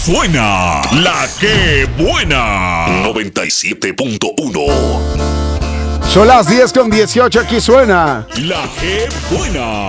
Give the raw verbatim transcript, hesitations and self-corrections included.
suena la que buena. noventa y siete punto uno. Son las diez con dieciocho, aquí suena La que buena.